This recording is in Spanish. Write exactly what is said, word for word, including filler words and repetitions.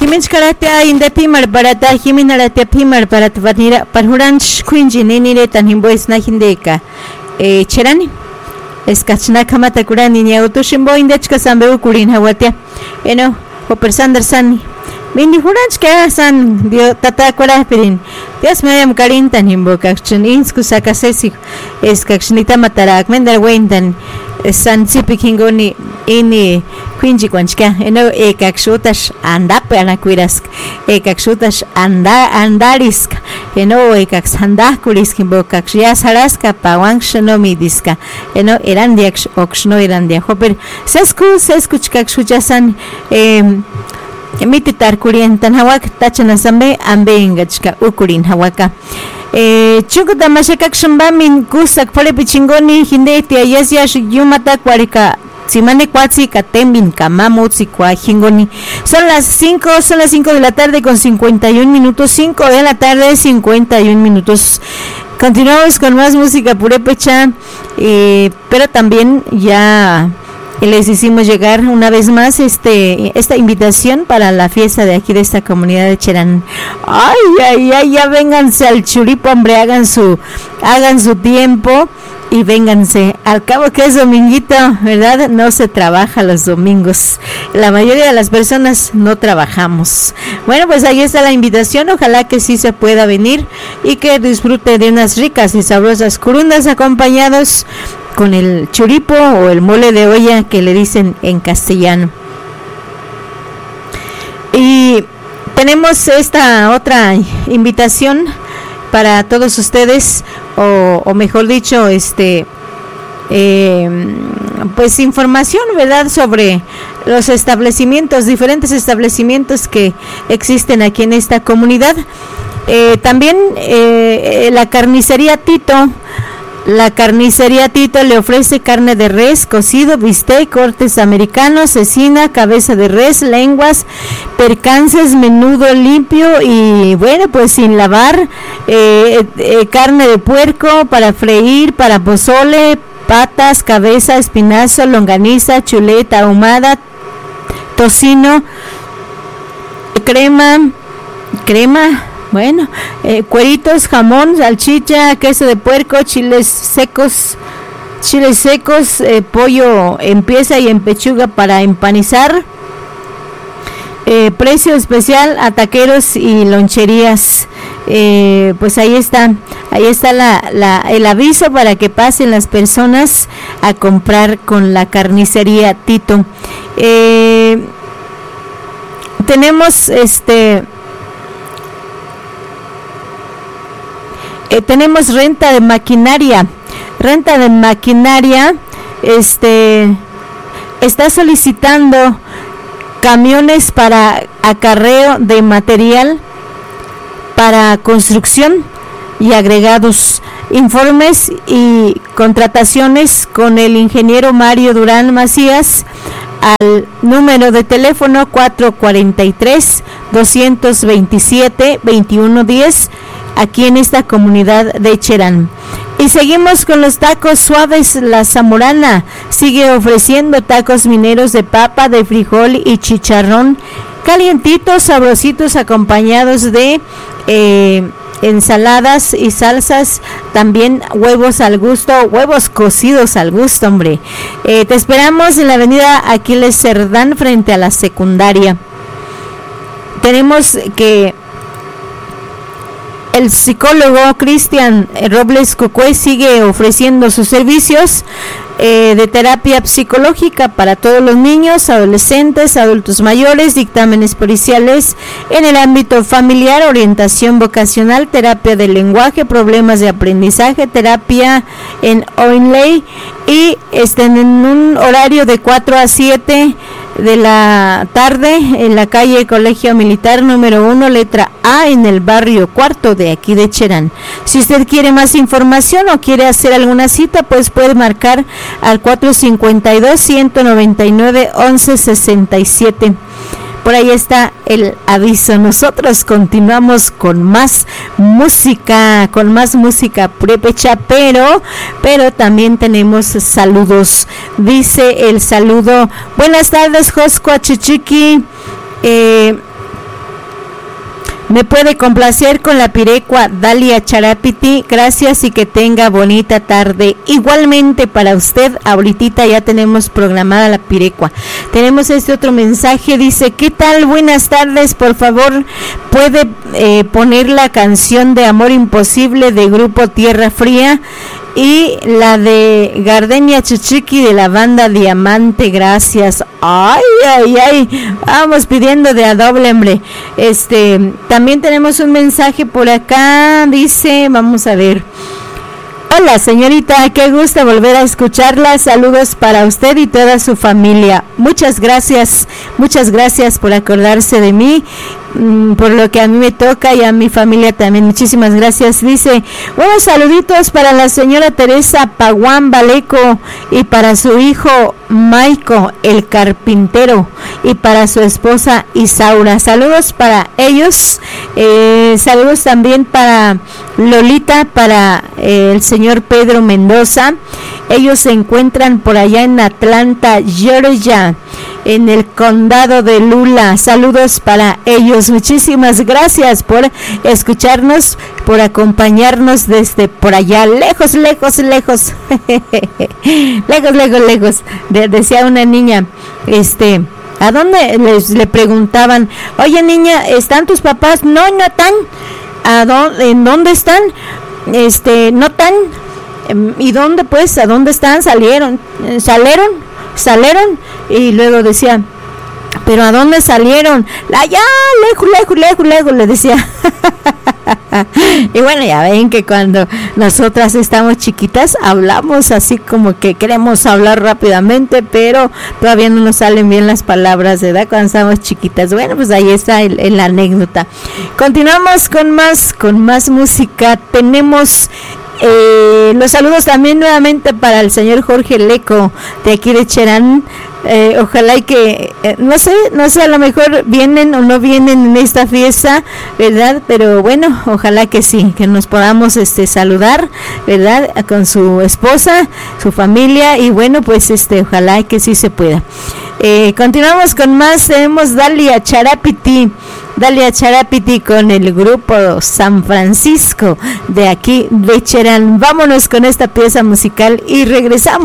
Himinch karatea inde pimar barata himinaratea pimar barat vanira parhuranch quinji ninire tan himbois na hindeka eh cherani eskachna kamata kurani ni autoshimbo indechka sambe kurin hawatia eno Hopper Sanderson Mini huranch que san dio tata kora pirin Dios me am karin tan himbo kakchun insku sakasesi eskachnita matarak mender wendan san sipikingoni ini quinji kwanchka eno ekakshutas anda pena kuirask ekakshutas anda andarisk eno ekaks anda kurisk bokakshia saraska pawanshnomi diska eno erandiak okshno erandia hoper sesku sesku chkakshujasan em emititar kurientan hawak tachana sambe ambe ingachka ukurin hawaka eh chukuta mashaka kshambamin kusak pole pichingoni hindetia yesya yumata kwarika simane kwatsi katembin kamamutsi kwa hingoni son las cinco son las cinco de la tarde con cincuenta y un minutos cinco de la tarde cincuenta y un minutos. Continuamos con más música purépecha eh, pero también ya les hicimos llegar una vez más este esta invitación para la fiesta de aquí de esta comunidad de Cherán. Ay, ay, ay, ya vénganse al Churipo, hombre, hagan su hagan su tiempo y vénganse. Al cabo que es dominguito, ¿verdad? No se trabaja los domingos. La mayoría de las personas no trabajamos. Bueno, pues ahí está la invitación. Ojalá que sí se pueda venir y que disfrute de unas ricas y sabrosas curundas acompañados con el churipo o el mole de olla que le dicen en castellano. Y tenemos esta otra invitación para todos ustedes, o, o mejor dicho, este eh, pues información, ¿verdad?, sobre los establecimientos, diferentes establecimientos que existen aquí en esta comunidad. Eh, también eh, la carnicería Tito. La carnicería Tito le ofrece carne de res, cocido, bistec, cortes americanos, cecina, cabeza de res, lenguas, percances, menudo limpio y bueno, pues sin lavar, eh, eh, carne de puerco para freír, para pozole, patas, cabeza, espinazo, longaniza, chuleta ahumada, tocino, crema, crema. Bueno, eh, cueritos, jamón, salchicha, queso de puerco, chiles secos, chiles secos, eh, pollo en pieza y en pechuga para empanizar. Eh, precio especial a taqueros y loncherías. Eh, pues ahí está, ahí está la, la, el aviso para que pasen las personas a comprar con la carnicería Tito. Eh, tenemos este. Eh, tenemos renta de maquinaria, renta de maquinaria, este, está solicitando camiones para acarreo de material para construcción y agregados. Informes y contrataciones con el ingeniero Mario Durán Macías al número de teléfono cuatro cuatro tres, dos dos siete, dos uno uno cero aquí en esta comunidad de Cherán. Y seguimos con los tacos suaves. La Zamorana sigue ofreciendo tacos mineros de papa, de frijol y chicharrón, calientitos, sabrositos, acompañados de eh, ensaladas y salsas, también huevos al gusto, huevos cocidos al gusto, hombre. Eh, te esperamos en la avenida Aquiles Cerdán frente a la secundaria. Tenemos que el psicólogo Cristian Robles Cucué sigue ofreciendo sus servicios eh, de terapia psicológica para todos los niños, adolescentes, adultos mayores, dictámenes policiales en el ámbito familiar, orientación vocacional, terapia del lenguaje, problemas de aprendizaje, terapia en Oinley y estén en un horario de cuatro a siete de la tarde en la calle Colegio Militar número uno, letra A, en el barrio Cuarto de aquí de Cherán. Si usted quiere más información o quiere hacer alguna cita, pues puede marcar al cuatro cinco dos, uno nueve nueve, once sesenta y siete. Por ahí está el aviso. Nosotros continuamos con más música, con más música purépecha, pero, pero también tenemos saludos. Dice el saludo: buenas tardes, Josco Chichiqui. Eh, Me puede complacer con la pirecua Dalia Charapiti, gracias y que tenga bonita tarde. Igualmente para usted, ahorita ya tenemos programada la pirecua. Tenemos este otro mensaje, dice, ¿qué tal? Buenas tardes, por favor, puede eh, poner la canción de Amor Imposible de Grupo Tierra Fría y la de Gardenia Chuchiqui de la banda Diamante, gracias. Ay, ay, ay, vamos pidiendo de a doble, hombre. Este, también tenemos un mensaje por acá, dice, vamos a ver. Hola señorita, qué gusto volver a escucharla, saludos para usted y toda su familia. Muchas gracias, muchas gracias por acordarse de mí, por lo que a mí me toca y a mi familia también, muchísimas gracias. Dice, buenos saluditos para la señora Teresa Paguán Baleco y para su hijo Maico, el carpintero, y para su esposa Isaura, saludos para ellos, eh, saludos también para Lolita, para eh, el señor Pedro Mendoza. Ellos se encuentran por allá en Atlanta, Georgia, en el condado de Lula. Saludos para ellos. Muchísimas gracias por escucharnos, por acompañarnos desde por allá, lejos, lejos, lejos, lejos, lejos, lejos. De, decía una niña, este, ¿a dónde? Les, le preguntaban, oye niña, ¿están tus papás? No, no están. ¿A dónde, ¿En dónde están? Este, no están. ¿Y dónde pues? ¿A dónde están? Salieron, salieron, salieron. Y luego decía, ¿pero a dónde salieron? Allá, lejos, lejos, lejos, lejos, le decía. Y bueno, ya ven que cuando nosotras estamos chiquitas hablamos así como que queremos hablar rápidamente, pero todavía no nos salen bien las palabras, ¿verdad? Cuando estamos chiquitas. Bueno, pues ahí está el, el, la anécdota. Continuamos con más, con más música. Tenemos Eh, los saludos también nuevamente para el señor Jorge Leco de aquí de Cherán. Eh, ojalá y que eh, no sé, no sé, a lo mejor vienen o no vienen en esta fiesta, ¿verdad? Pero bueno, ojalá que sí, que nos podamos este saludar, ¿verdad? Con su esposa, su familia, y bueno, pues este, ojalá y que sí se pueda. Eh, continuamos con más. Tenemos Dalia Charapiti, Dalia Charapiti con el grupo San Francisco de aquí de Cherán. Vámonos con esta pieza musical y regresamos.